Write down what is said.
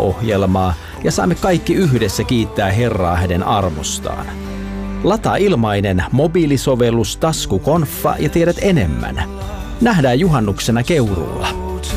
ohjelmaa ja saamme kaikki yhdessä kiittää Herraa hänen armostaan. Lataa ilmainen mobiilisovellus Taskukonfa ja tiedät enemmän. Nähdään juhannuksena Keuruulla.